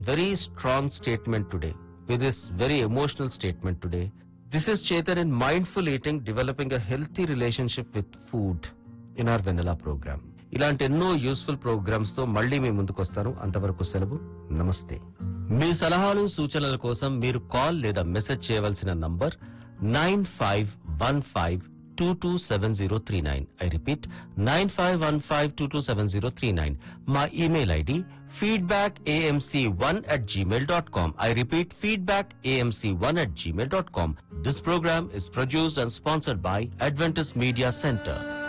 very strong statement today, with this very emotional statement today. This is Chetan in Mindful Eating, developing a healthy relationship with food in our Vanilla program. ఇలాంటి ఎన్నో useful programmes తో మళ్ళీ మీ ముందుకు వస్తాను. అంతవరకు సెలవు. నమస్తే. మీ సలహాలు సూచనల కోసం మీరు కాల్ లేదా మెసేజ్ చేయవలసిన నంబర్ 9515227039. I repeat 9515227039. మా email ID feedbackamc1@gmail.com. I repeat feedbackamc1@gmail.com. This program is produced and sponsored by Adventist Media Center.